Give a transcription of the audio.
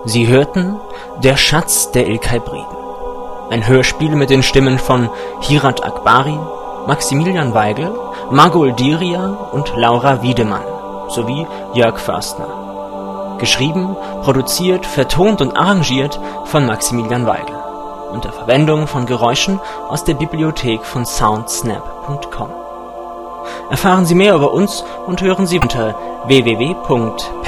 Sie hörten Der Schatz der Ilkay-Briden, ein Hörspiel mit den Stimmen von Hirat Akbari, Maximilian Weigel, Margol Diria und Laura Wiedemann sowie Jörg Förstner. Geschrieben, produziert, vertont und arrangiert von Maximilian Weigel unter Verwendung von Geräuschen aus der Bibliothek von soundsnap.com. Erfahren Sie mehr über uns und hören Sie unter www.penguin-radio.de.